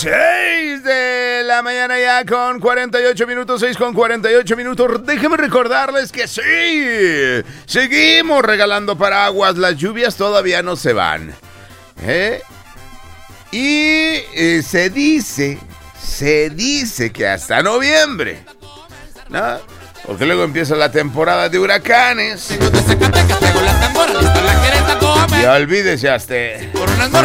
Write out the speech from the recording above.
6 de la mañana ya con 48 minutos, 6 con 48 minutos. Déjenme recordarles que sí, seguimos regalando paraguas. Las lluvias todavía no se van. Y se dice que hasta noviembre, ¿no? Porque luego empieza la temporada de huracanes. Ya olvídese hasta.